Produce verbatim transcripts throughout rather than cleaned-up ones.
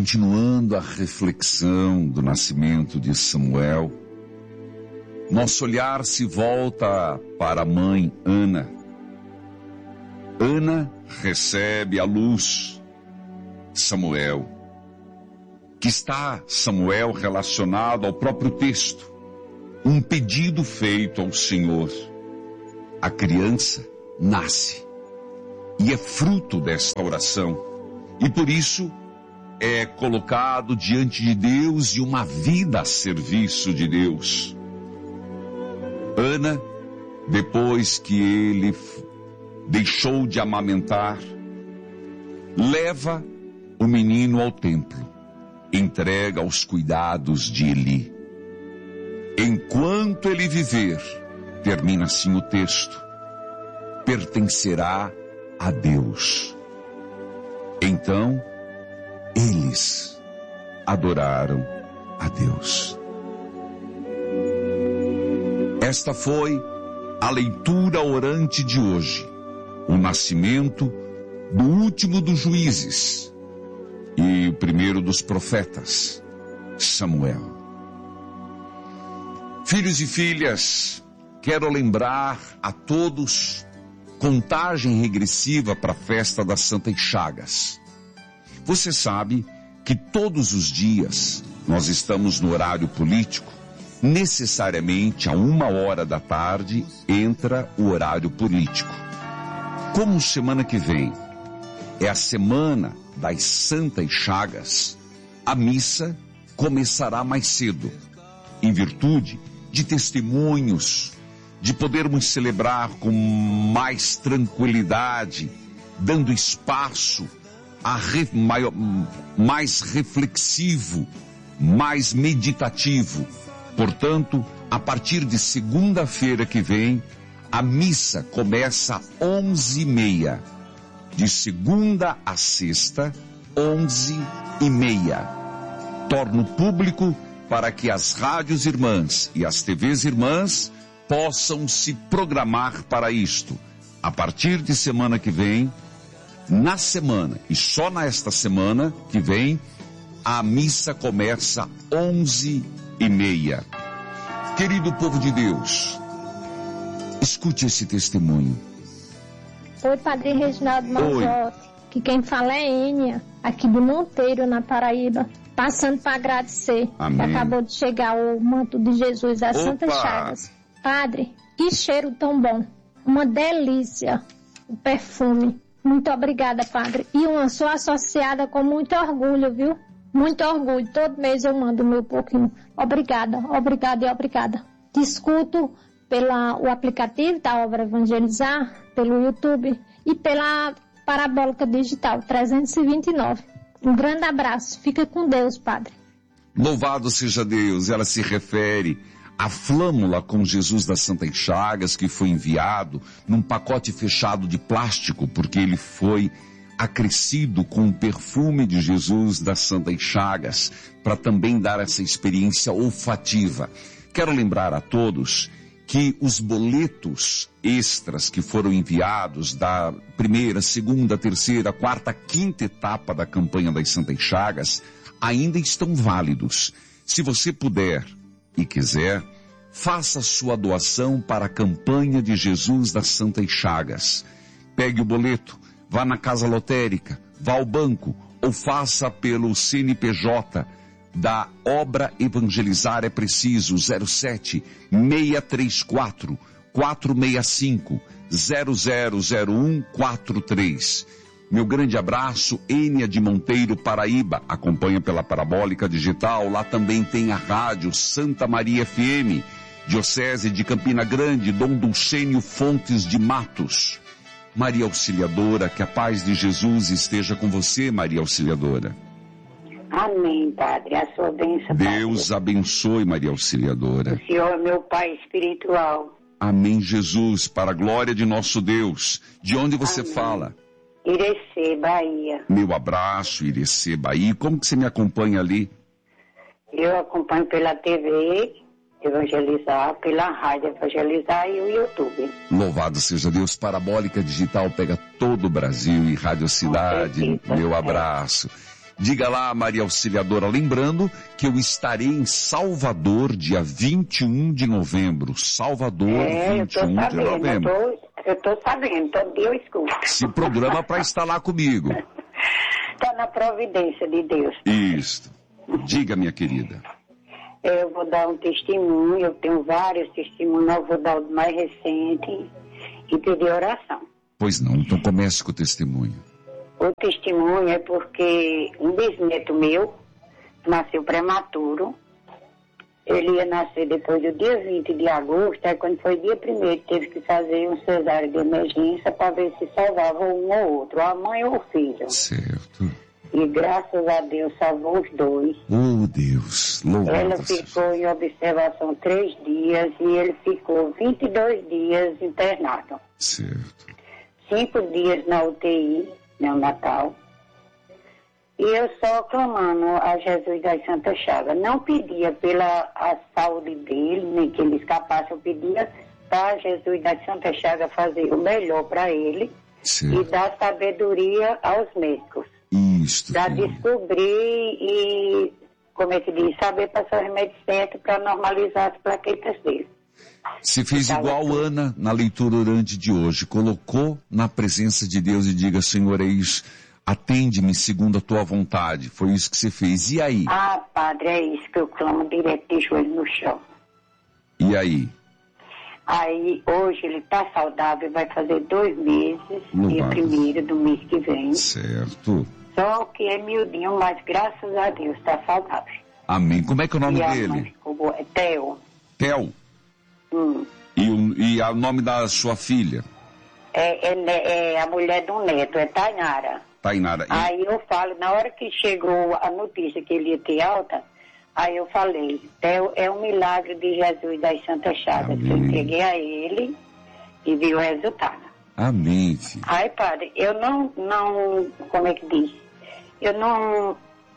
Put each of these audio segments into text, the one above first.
continuando a reflexão do nascimento de Samuel, nosso olhar se volta para a mãe Ana. Ana recebe à luz Samuel, que está, Samuel, relacionado ao próprio texto, um pedido feito ao Senhor. A criança nasce e é fruto desta oração, e por isso é colocado diante de Deus e uma vida a serviço de Deus. Ana, depois que ele deixou de amamentar, leva o menino ao templo, entrega aos cuidados de Eli. Enquanto ele viver, termina assim o texto, pertencerá a Deus. Então, eles adoraram a Deus. Esta foi a leitura orante de hoje, o nascimento do último dos juízes e o primeiro dos profetas, Samuel. Filhos e filhas, quero lembrar a todos contagem regressiva para a festa das Santas Chagas. Você sabe que todos os dias nós estamos no horário político, necessariamente a uma hora da tarde entra o horário político. Como semana que vem é a semana das Santas Chagas, a missa começará mais cedo, em virtude de testemunhos, de podermos celebrar com mais tranquilidade, dando espaço a re, maior, mais reflexivo, mais meditativo. Portanto, a partir de segunda-feira que vem, a missa começa às onze e meia. De segunda a sexta, onze e meia. Torno público para que as rádios irmãs e as T Vs irmãs possam se programar para isto. A partir de semana que vem, na semana, e só nesta semana que vem, a missa começa às onze e meia. Querido povo de Deus, escute esse testemunho. Oi, Padre Reginaldo Manzotti, que quem fala é Ênia, aqui de Monteiro, na Paraíba, passando para agradecer. Amém. Acabou de chegar o manto de Jesus, as Opa. Santas Chagas. Padre, que cheiro tão bom, uma delícia, o perfume. Muito obrigada, Padre. E uma, sou associada com muito orgulho, viu? Muito orgulho. Todo mês eu mando o meu pouquinho. Obrigada, obrigada e obrigada. Discuto pelo aplicativo da Obra Evangelizar, pelo YouTube e pela Parabólica Digital trezentos e vinte e nove. Um grande abraço. Fica com Deus, Padre. Louvado seja Deus. Ela se refere à flâmula com Jesus das Santas Chagas, que foi enviado num pacote fechado de plástico, porque ele foi acrescido com o perfume de Jesus das Santas Chagas, para também dar essa experiência olfativa. Quero lembrar a todos que os boletos extras que foram enviados da primeira, segunda, terceira, quarta, quinta etapa da campanha das Santas Chagas ainda estão válidos. Se você puder e quiser, faça sua doação para a campanha de Jesus das Santas Chagas. Pegue o boleto, vá na casa lotérica, vá ao banco ou faça pelo C N P J da Obra Evangelizar é Preciso, zero sete, seis três quatro, quatro seis cinco, zero zero zero um quatro três. Meu grande abraço, Ênia de Monteiro, Paraíba, acompanha pela Parabólica Digital, lá também tem a rádio Santa Maria F M, Diocese de Campina Grande, Dom Dulcênio Fontes de Matos. Maria Auxiliadora, que a paz de Jesus esteja com você, Maria Auxiliadora. Amém, Padre, a sua bênção, Deus Padre. Abençoe, Maria Auxiliadora. O Senhor é meu Pai espiritual. Amém, Jesus, para a glória de nosso Deus. De onde você Amém. fala? Irecê, Bahia. Meu abraço, Irecê, Bahia. Como que você me acompanha ali? Eu acompanho pela T V Evangelizar, pela Rádio Evangelizar e o YouTube. Louvado seja Deus. Parabólica Digital pega todo o Brasil e Rádio Cidade. certeza, Meu é. abraço. Diga lá, Maria Auxiliadora, lembrando que eu estarei em Salvador, dia vinte e um de novembro. Salvador, É, vinte e um de novembro. Eu tô, eu tô sabendo, todo dia eu escuto. Se programa para estar lá comigo. Está na providência de Deus. Isso. Diga, minha querida. Eu vou dar um testemunho, eu tenho vários testemunhos, eu vou dar o mais recente e pedir oração. Pois não, então comece com o testemunho. O testemunho é porque um bisneto meu nasceu prematuro. Ele ia nascer depois do dia vinte de agosto, aí quando foi dia primeiro teve que fazer um cesárea de emergência para ver se salvava um ou outro, a mãe ou o filho. Certo. E graças a Deus salvou os dois. Oh, Deus, louvado Ela seja. ficou em observação três dias e ele ficou vinte e dois dias internado. Certo. Cinco dias na U T I, neonatal. E eu só clamando a Jesus das Santas Chagas. Não pedia pela a saúde dele, nem que ele escapasse, eu pedia para Jesus das Santas Chagas fazer o melhor para ele Certo. e dar sabedoria aos médicos. Isto, Para filha. descobrir e, como é que diz, saber passar o remédio certo para normalizar as plaquetas dele. Você fez Tava igual tudo. Ana na leitura orante de hoje. Colocou na presença de Deus e diga, Senhor, eis, atende-me segundo a tua vontade. Foi isso que você fez. E aí? Ah, padre, é isso que eu clamo direto de joelho no chão. E aí? Aí, hoje ele está saudável, vai fazer dois meses, Louvado. dia primeiro do mês que vem. Certo. Só que é miudinho, mas graças a Deus está saudável. Amém. Como é que é o nome e a mãe dele? ficou boa. É Theo. Theo. Hum. E o, e o nome da sua filha? É, é, é a mulher do neto, é Tainara. Tainara. E- Aí eu falo, na hora que chegou a notícia que ele ia ter alta, aí eu falei, Theo, é um milagre de Jesus das Santas Chagas. Amém. Eu entreguei a ele e vi o resultado. Amém, filho. Ai, padre, eu não, não, como é que diz? Eu não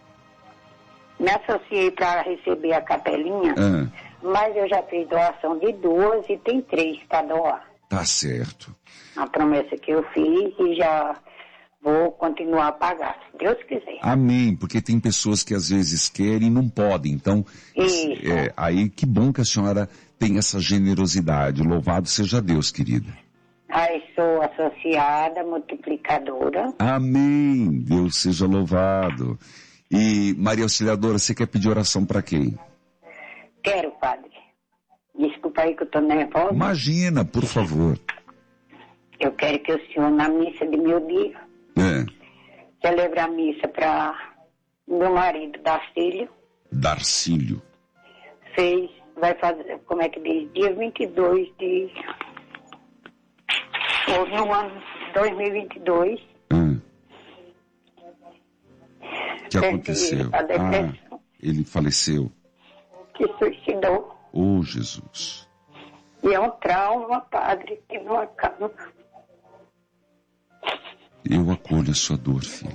me associei para receber a capelinha, Ah, mas eu já fiz doação de duas e tem três para doar. tá certo. A promessa que eu fiz e já vou continuar a pagar, se Deus quiser. Amém, porque tem pessoas que às vezes querem e não podem. Então, Isso. é, aí que bom que a senhora tem essa generosidade. Louvado seja Deus, querida. Aí sou associada, multiplicadora. Amém. Deus seja louvado. E, Maria Auxiliadora, você quer pedir oração para quem? Quero, padre. Desculpa aí que eu tô nervosa. Imagina, por favor. Eu quero que o senhor, na missa de meu dia, É, celebre a missa para meu marido, Darcílio. Darcílio. Fez, vai fazer, como é que diz, dia vinte e dois de... ou no ano dois mil e vinte e dois. Ah. O que Teve aconteceu? a depressão. Ah, ele faleceu. Que suicidou. Oh, Jesus. E é um trauma, padre, que não acaba. Eu acolho a sua dor, filha.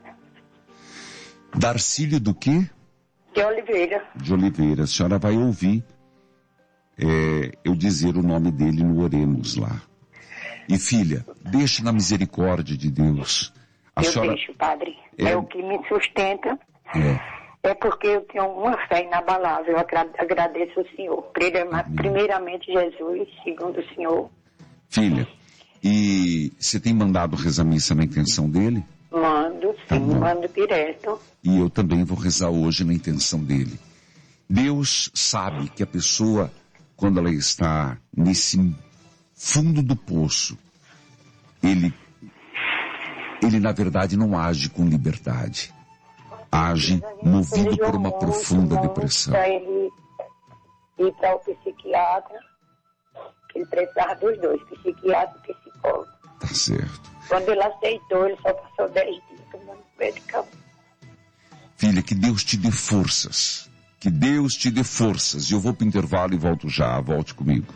Darcílio do quê? De Oliveira. De Oliveira. A senhora vai ouvir é, eu dizer o nome dele no Oremos lá. E filha, deixe na misericórdia de Deus. A eu senhora... deixo, padre. É. É o que me sustenta. É. É porque eu tenho uma fé inabalável. Eu agra- agradeço ao Senhor. Primeiramente, primeiramente Jesus, segundo o Senhor. Filha, e você tem mandado rezar missa na intenção dele? Mando, Tá sim, bom. mando direto. E eu também vou rezar hoje na intenção dele. Deus sabe que a pessoa, quando ela está nesse fundo do poço, ele, ele na verdade não age com liberdade. Age movido por uma profunda depressão. Para ele ir para o psiquiatra, ele precisava dos dois, psiquiatra e psicólogo. Tá certo. Quando ele aceitou, ele só passou dez dias tomando medicamento. Filha, que Deus te dê forças. Que Deus te dê forças. E eu vou para o intervalo e volto já. Volte comigo.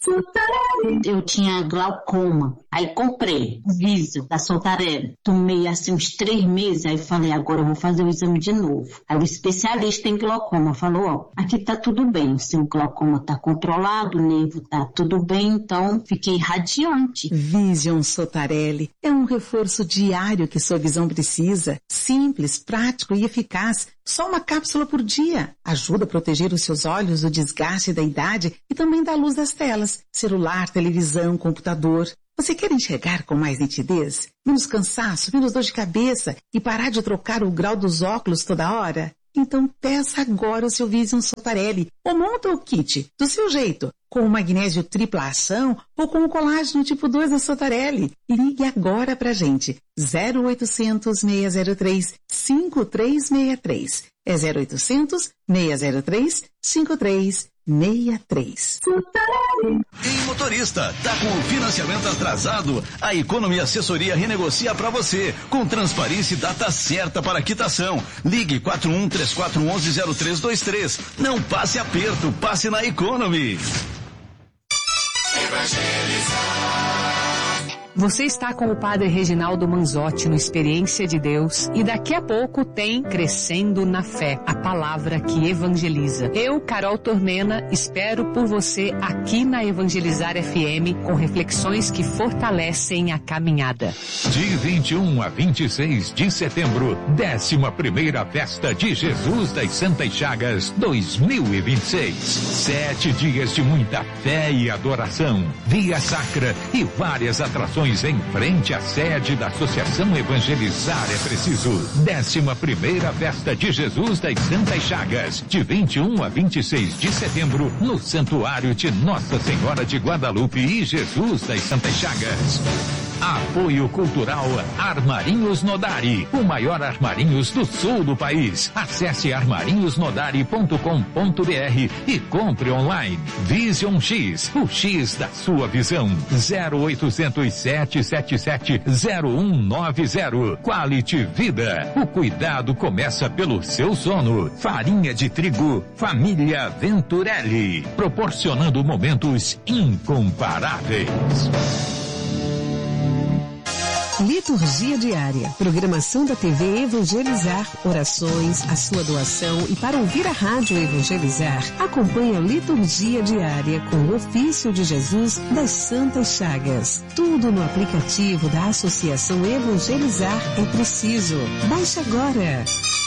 Eu tinha glaucoma, aí comprei o Visio da Sontarelli. Tomei assim uns três meses, aí falei, agora eu vou fazer o exame de novo. Aí o especialista em glaucoma falou, ó, aqui tá tudo bem, o seu glaucoma tá controlado, o nervo tá tudo bem, então fiquei radiante. Vision Sontarelli é um reforço diário que sua visão precisa, simples, prático e eficaz. Só uma cápsula por dia. Ajuda a proteger os seus olhos do desgaste da idade e também da luz das telas, celular, televisão, computador. Você quer enxergar com mais nitidez? Menos cansaço, menos dor de cabeça e parar de trocar o grau dos óculos toda hora? Então peça agora o seu Vision Sontarelli ou monta o kit do seu jeito, com o magnésio tripla ação ou com o colágeno tipo dois da Sontarelli. Ligue agora pra gente. zero oitocentos, seis zero três, cinco três seis três. É zero oitocentos, seis zero três, cinco três seis três. Em motorista, tá com o financiamento atrasado? A Economy Assessoria renegocia para você, com transparência e data certa para quitação. Ligue quatro um três quatro um um zero três dois três. Não passe aperto, passe na Economy. Você está com o Padre Reginaldo Manzotti no Experiência de Deus e daqui a pouco tem Crescendo na Fé, a palavra que evangeliza. Eu, Carol Tormena, espero por você aqui na Evangelizar F M com reflexões que fortalecem a caminhada. De vinte e um a vinte e seis de setembro, décima primeira Festa de Jesus das Santas Chagas dois mil e vinte e seis. Sete dias de muita fé e adoração, via sacra e várias atrações em frente à sede da Associação Evangelizar é Preciso. Décima primeira Festa de Jesus das Santas Chagas, de vinte e um a vinte e seis de setembro, no Santuário de Nossa Senhora de Guadalupe e Jesus das Santas Chagas. Apoio Cultural Armarinhos Nodari, o maior armarinhos do sul do país. Acesse armarinhos nodari ponto com ponto br e compre online. Vision X, o X da sua visão. zero oitocentos, sete sete sete, zero um nove zero. Quality Vida, o cuidado começa pelo seu sono. Farinha de trigo, família Venturelli, proporcionando momentos incomparáveis. Liturgia Diária, programação da T V Evangelizar, orações, a sua doação e para ouvir a rádio Evangelizar, acompanhe a Liturgia Diária com o ofício de Jesus das Santas Chagas. Tudo no aplicativo da Associação Evangelizar é Preciso. Baixe agora.